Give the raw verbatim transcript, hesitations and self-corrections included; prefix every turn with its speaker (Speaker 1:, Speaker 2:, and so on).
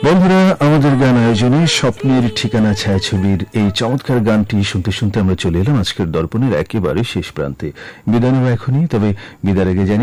Speaker 1: বন্ধুরা, আমাদের গান আয়োজনে স্বপ্নের ঠিকানা ছায়াছবির এই চমৎকার গানটি শুনতে শুনতে আমরা চলে এলাম আজকের দর্পণের একেবারে শেষ প্রান্তে। বিদায় নেব এখনই, তবে বিদায়ের আগে জানি